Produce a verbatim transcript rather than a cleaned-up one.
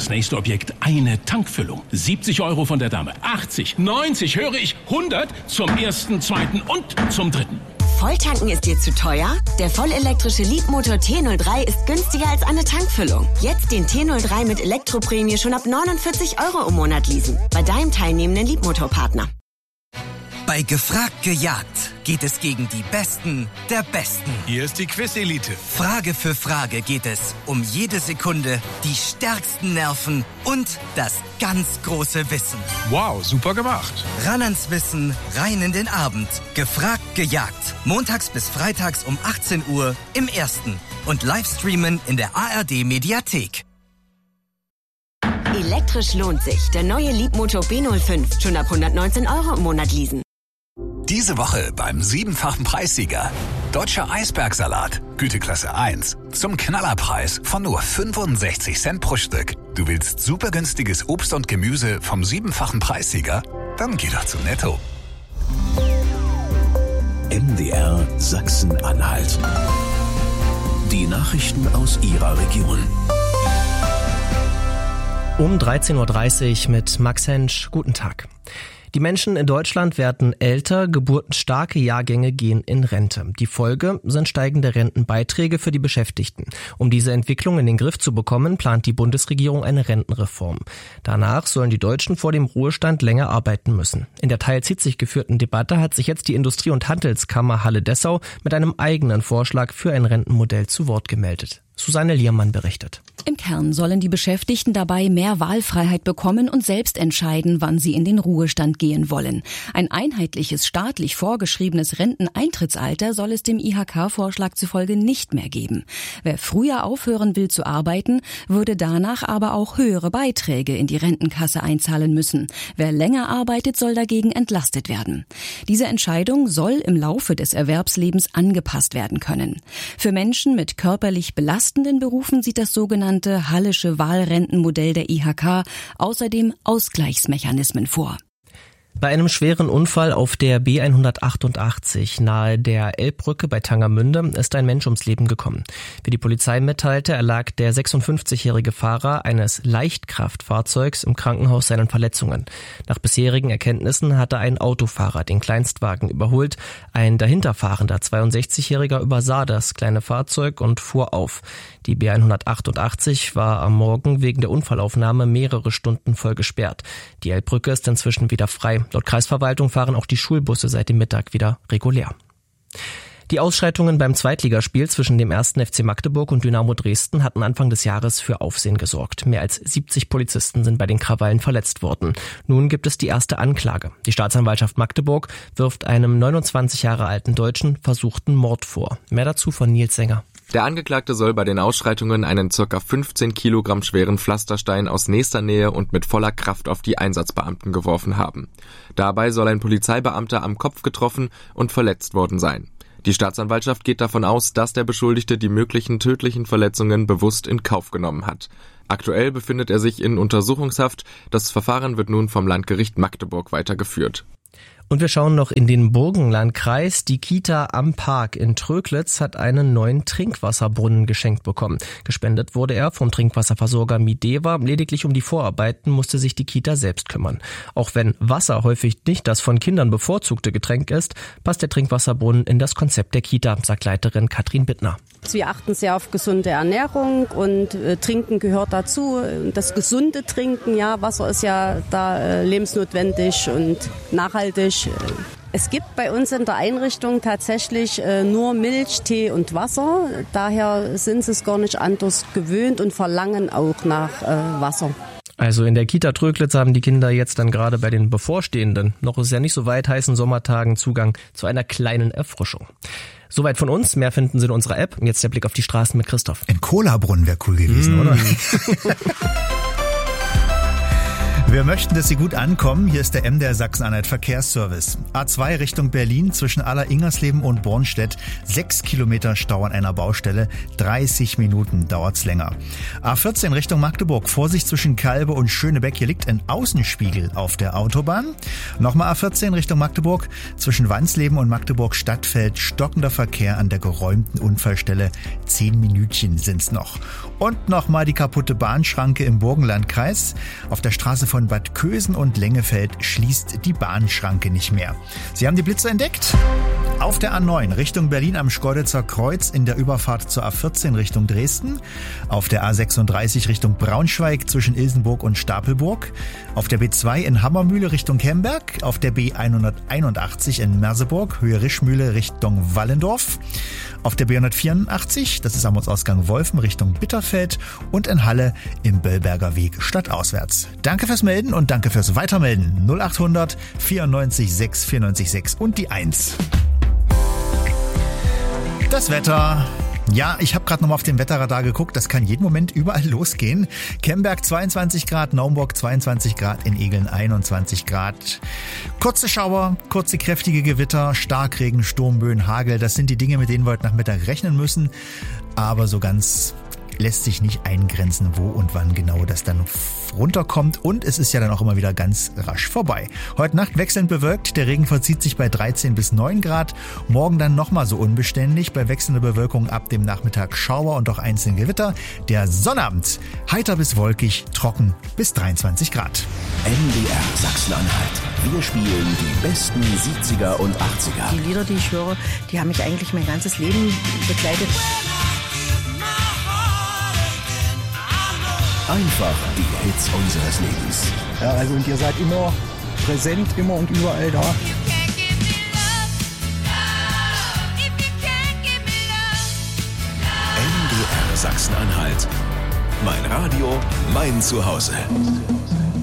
das nächste Objekt eine Tankfüllung. siebzig Euro von der Dame, achtzig, neunzig, höre ich, hundert zum ersten, zweiten und zum dritten. Volltanken ist dir zu teuer? Der vollelektrische Leapmotor T null drei ist günstiger als eine Tankfüllung. Jetzt den T null drei mit Elektroprämie schon ab neunundvierzig Euro im Monat leasen. Bei deinem teilnehmenden Leapmotor-Partner. Bei Gefragt gejagt geht es gegen die Besten der Besten. Hier ist die Quiz-Elite. Frage für Frage geht es um jede Sekunde, die stärksten Nerven und das ganz große Wissen. Wow, super gemacht. Ran ans Wissen, rein in den Abend. Gefragt gejagt. Montags bis freitags um achtzehn Uhr im Ersten. Und Livestreamen in der A R D-Mediathek. Elektrisch lohnt sich. Der neue Leapmotor B null fünf. Schon ab hundertneunzehn Euro im Monat leasen. Diese Woche beim siebenfachen Preissieger. Deutscher Eisbergsalat, Güteklasse eins. Zum Knallerpreis von nur fünfundsechzig Cent pro Stück. Du willst super günstiges Obst und Gemüse vom siebenfachen Preissieger? Dann geh doch zu Netto. M D R Sachsen-Anhalt. Die Nachrichten aus Ihrer Region. Um dreizehn Uhr dreißig mit Max Hensch. Guten Tag. Die Menschen in Deutschland werden älter, geburtenstarke Jahrgänge gehen in Rente. Die Folge sind steigende Rentenbeiträge für die Beschäftigten. Um diese Entwicklung in den Griff zu bekommen, plant die Bundesregierung eine Rentenreform. Danach sollen die Deutschen vor dem Ruhestand länger arbeiten müssen. In der teils hitzig geführten Debatte hat sich jetzt die Industrie- und Handelskammer Halle-Dessau mit einem eigenen Vorschlag für ein Rentenmodell zu Wort gemeldet. Susanne Liermann berichtet. Im Kern sollen die Beschäftigten dabei mehr Wahlfreiheit bekommen und selbst entscheiden, wann sie in den Ruhestand gehen wollen. Ein einheitliches, staatlich vorgeschriebenes Renteneintrittsalter soll es dem I H K-Vorschlag zufolge nicht mehr geben. Wer früher aufhören will zu arbeiten, würde danach aber auch höhere Beiträge in die Rentenkasse einzahlen müssen. Wer länger arbeitet, soll dagegen entlastet werden. Diese Entscheidung soll im Laufe des Erwerbslebens angepasst werden können. Für Menschen mit körperlich belasteten Berufen sieht das sogenannte Hallische Wahlrentenmodell der I H K außerdem Ausgleichsmechanismen vor. Bei einem schweren Unfall auf der B hundertachtundachtzig nahe der Elbbrücke bei Tangermünde ist ein Mensch ums Leben gekommen. Wie die Polizei mitteilte, erlag der sechsundfünfzigjährige Fahrer eines Leichtkraftfahrzeugs im Krankenhaus seinen Verletzungen. Nach bisherigen Erkenntnissen hatte ein Autofahrer den Kleinstwagen überholt. Ein dahinterfahrender zweiundsechzigjähriger übersah das kleine Fahrzeug und fuhr auf. Die B hundertachtundachtzig war am Morgen wegen der Unfallaufnahme mehrere Stunden voll gesperrt. Die Elbbrücke ist inzwischen wieder frei. Laut Kreisverwaltung fahren auch die Schulbusse seit dem Mittag wieder regulär. Die Ausschreitungen beim Zweitligaspiel zwischen dem ersten F C Magdeburg und Dynamo Dresden hatten Anfang des Jahres für Aufsehen gesorgt. Mehr als siebzig Polizisten sind bei den Krawallen verletzt worden. Nun gibt es die erste Anklage. Die Staatsanwaltschaft Magdeburg wirft einem neunundzwanzig Jahre alten Deutschen versuchten Mord vor. Mehr dazu von Nils Sänger. Der Angeklagte soll bei den Ausschreitungen einen ca. fünfzehn Kilogramm schweren Pflasterstein aus nächster Nähe und mit voller Kraft auf die Einsatzbeamten geworfen haben. Dabei soll ein Polizeibeamter am Kopf getroffen und verletzt worden sein. Die Staatsanwaltschaft geht davon aus, dass der Beschuldigte die möglichen tödlichen Verletzungen bewusst in Kauf genommen hat. Aktuell befindet er sich in Untersuchungshaft. Das Verfahren wird nun vom Landgericht Magdeburg weitergeführt. Und wir schauen noch in den Burgenlandkreis. Die Kita am Park in Tröglitz hat einen neuen Trinkwasserbrunnen geschenkt bekommen. Gespendet wurde er vom Trinkwasserversorger Mideva. Lediglich um die Vorarbeiten musste sich die Kita selbst kümmern. Auch wenn Wasser häufig nicht das von Kindern bevorzugte Getränk ist, passt der Trinkwasserbrunnen in das Konzept der Kita, sagt Leiterin Katrin Bittner. Wir achten sehr auf gesunde Ernährung und äh, Trinken gehört dazu. Das gesunde Trinken, ja, Wasser ist ja da äh, lebensnotwendig und nachhaltig. Es gibt bei uns in der Einrichtung tatsächlich äh, nur Milch, Tee und Wasser. Daher sind sie es gar nicht anders gewöhnt und verlangen auch nach äh, Wasser. Also in der Kita Tröglitz haben die Kinder jetzt dann gerade bei den bevorstehenden, noch ist ja nicht so weit heißen Sommertagen Zugang zu einer kleinen Erfrischung. Soweit von uns. Mehr finden Sie in unserer App. Jetzt der Blick auf die Straßen mit Christoph. Ein Cola-Brunnen wäre cool gewesen, mm. oder? Wir möchten, dass Sie gut ankommen. Hier ist der M D R Sachsen-Anhalt Verkehrsservice. A zwei Richtung Berlin zwischen Aller-Ingersleben und Bornstedt. Sechs Kilometer Stau an einer Baustelle. dreißig Minuten dauert's länger. A vierzehn Richtung Magdeburg. Vorsicht zwischen Kalbe und Schönebeck. Hier liegt ein Außenspiegel auf der Autobahn. Nochmal A vierzehn Richtung Magdeburg. Zwischen Wansleben und Magdeburg Stadtfeld. Stockender Verkehr an der geräumten Unfallstelle. Zehn Minütchen sind's noch. Und nochmal die kaputte Bahnschranke im Burgenlandkreis. Auf der Straße von Bad Kösen und Lengefeld schließt die Bahnschranke nicht mehr. Sie haben die Blitze entdeckt? Auf der A neun Richtung Berlin am Schkeuditzer Kreuz in der Überfahrt zur A vierzehn Richtung Dresden. Auf der A sechsunddreißig Richtung Braunschweig zwischen Ilsenburg und Stapelburg. Auf der B zwei in Hammermühle Richtung Kemberg. Auf der B hunderteinundachtzig in Merseburg, Höhe Rischmühle Richtung Wallendorf. Auf der B hundertvierundachtzig, das ist am Ortsausgang Wolfen Richtung Bitterfeld. Und in Halle im Böllberger Weg stadtauswärts. Danke fürs Melden und danke fürs Weitermelden. null achthundert vierundneunzig sechs vierundneunzig sechs und die eins. Das Wetter. Ja, ich habe gerade nochmal auf dem Wetterradar geguckt, das kann jeden Moment überall losgehen. Kemberg zweiundzwanzig Grad, Naumburg zweiundzwanzig Grad, in Egeln einundzwanzig Grad. Kurze Schauer, kurze kräftige Gewitter, Starkregen, Sturmböen, Hagel, das sind die Dinge, mit denen wir heute Nachmittag rechnen müssen. Aber so ganz lässt sich nicht eingrenzen, wo und wann genau das dann runterkommt. Und es ist ja dann auch immer wieder ganz rasch vorbei. Heute Nacht wechselnd bewölkt, der Regen verzieht sich bei dreizehn bis neun Grad. Morgen dann nochmal so unbeständig, bei wechselnder Bewölkung ab dem Nachmittag Schauer und auch einzelne Gewitter. Der Sonnabend heiter bis wolkig, trocken bis dreiundzwanzig Grad. M D R Sachsen-Anhalt. Wir spielen die besten siebziger und achtziger. Die Lieder, die ich höre, die haben mich eigentlich mein ganzes Leben begleitet. Einfach die Hits unseres Lebens. Ja, also und ihr seid immer präsent, immer und überall da. M D R Sachsen-Anhalt. Mein Radio, mein Zuhause.